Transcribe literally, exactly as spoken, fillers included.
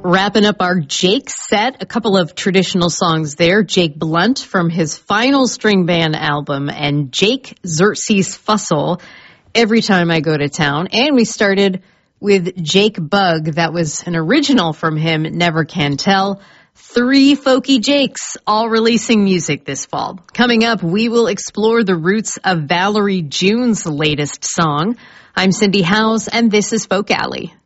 Wrapping up our Jake set, a couple of traditional songs there. Jake Blunt from his final string band album, and Jake Xerxes Fussell, Every Time I Go to Town. And we started with Jake Bugg. That was an original from him, Never Can Tell. Three folky Jakes, all releasing music this fall. Coming up, we will explore the roots of Valerie June's latest song. I'm Cindy Howes, and this is Folk Alley.